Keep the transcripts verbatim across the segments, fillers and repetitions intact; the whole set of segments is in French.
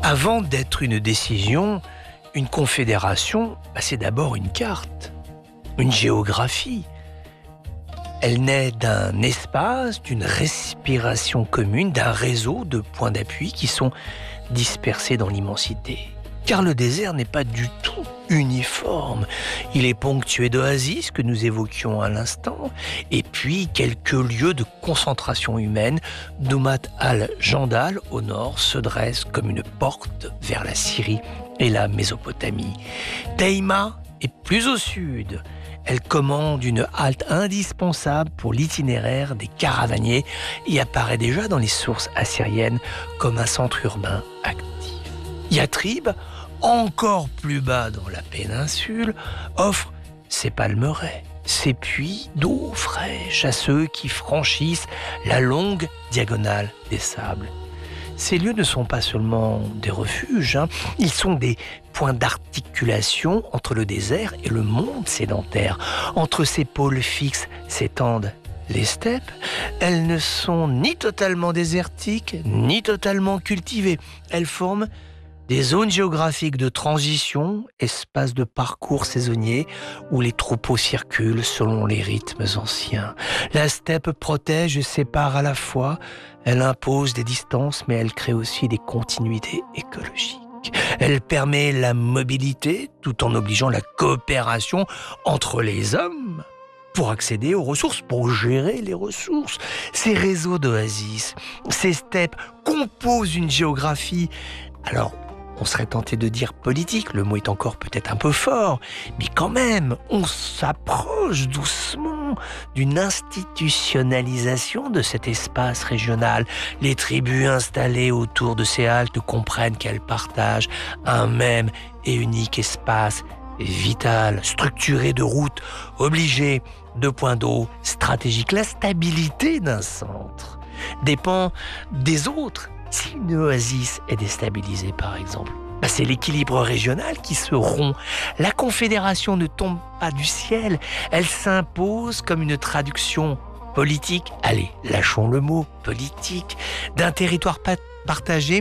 Avant d'être une décision, une confédération, bah, c'est d'abord une carte, une géographie. Elle naît d'un espace, d'une respiration commune, d'un réseau de points d'appui qui sont dispersés dans l'immensité. Car le désert n'est pas du tout uniforme. Il est ponctué d'oasis que nous évoquions à l'instant, et puis quelques lieux de concentration humaine. Doumat al-Jandal, au nord, se dresse comme une porte vers la Syrie et la Mésopotamie. Taïma est plus au sud. Elle commande une halte indispensable pour l'itinéraire des caravaniers et apparaît déjà dans les sources assyriennes comme un centre urbain actif. Yatrib, encore plus bas dans la péninsule, offre ses palmeraies, ses puits d'eau fraîche à ceux qui franchissent la longue diagonale des sables. Ces lieux ne sont pas seulement des refuges, hein, ils sont des points d'articulation entre le désert et le monde sédentaire. Entre ces pôles fixes s'étendent les steppes. Elles ne sont ni totalement désertiques, ni totalement cultivées. Elles forment des zones géographiques de transition, espaces de parcours saisonniers où les troupeaux circulent selon les rythmes anciens. La steppe protège et sépare à la fois. Elle impose des distances, mais elle crée aussi des continuités écologiques. Elle permet la mobilité tout en obligeant la coopération entre les hommes pour accéder aux ressources, pour gérer les ressources. Ces réseaux d'oasis, ces steppes composent une géographie. Alors, on serait tenté de dire politique, le mot est encore peut-être un peu fort, mais quand même, on s'approche doucement d'une institutionnalisation de cet espace régional. Les tribus installées autour de ces haltes comprennent qu'elles partagent un même et unique espace vital, structuré de routes obligées, de points d'eau stratégiques. La stabilité d'un centre dépend des autres. Si une oasis est déstabilisée, par exemple, bah c'est l'équilibre régional qui se rompt. La confédération ne tombe pas du ciel, elle s'impose comme une traduction politique, allez, lâchons le mot, politique, d'un territoire partagé,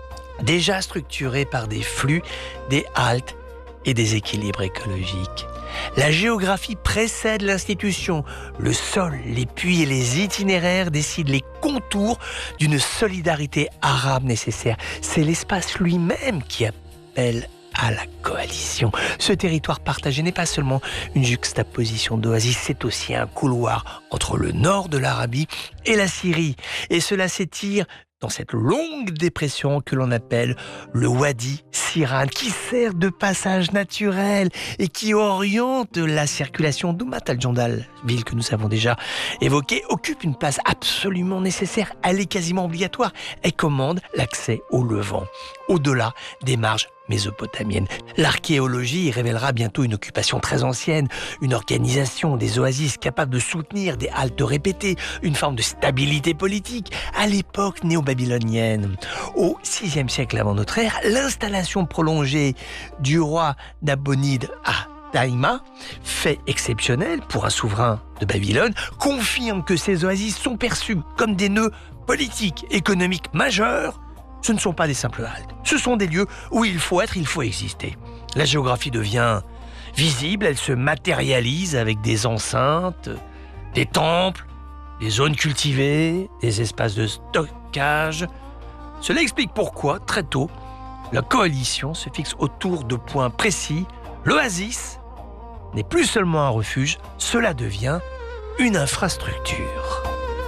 déjà structuré par des flux, des haltes et des équilibres écologiques. La géographie précède l'institution. Le sol, les puits et les itinéraires décident les contours d'une solidarité arabe nécessaire. C'est l'espace lui-même qui appelle à la coalition. Ce territoire partagé n'est pas seulement une juxtaposition d'oasis, c'est aussi un couloir entre le nord de l'Arabie et la Syrie. Et cela s'étire dans cette longue dépression que l'on appelle le Wadi Siran, qui sert de passage naturel et qui oriente la circulation. Doumat al-Jandal, ville que nous avons déjà évoquée, occupe une place absolument nécessaire. Elle est quasiment obligatoire. Elle commande l'accès au Levant, au-delà des marges mésopotamiennes. L'archéologie y révélera bientôt une occupation très ancienne, une organisation des oasis capable de soutenir des haltes répétées, une forme de stabilité politique. À l'époque néo-babylonienne, au sixième siècle avant notre ère, l'installation prolongée du roi Nabonide à Taïma, fait exceptionnel pour un souverain de Babylone, confirme que ces oasis sont perçues comme des nœuds politiques, économiques majeurs. Ce ne sont pas des simples haltes. Ce sont des lieux où il faut être, il faut exister. La géographie devient visible, elle se matérialise avec des enceintes, des temples, des zones cultivées, des espaces de stockage. Cela explique pourquoi, très tôt, la coalition se fixe autour de points précis. L'oasis n'est plus seulement un refuge, cela devient une infrastructure.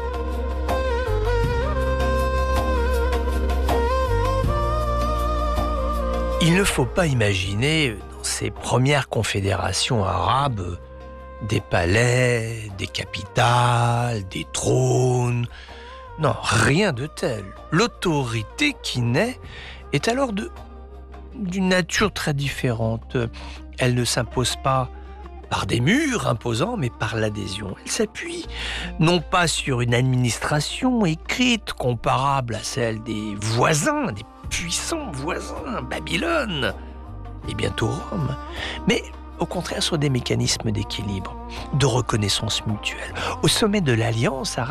Il ne faut pas imaginer, dans ces premières confédérations arabes, des palais, des capitales, des trônes. Non, rien de tel. L'autorité qui naît est alors de, d'une nature très différente. Elle ne s'impose pas par des murs imposants, mais par l'adhésion. Elle s'appuie non pas sur une administration écrite comparable à celle des voisins, des puissants voisins, Babylone et bientôt Rome, mais au contraire sur des mécanismes d'équilibre, de reconnaissance mutuelle. Au sommet de l'alliance arabe,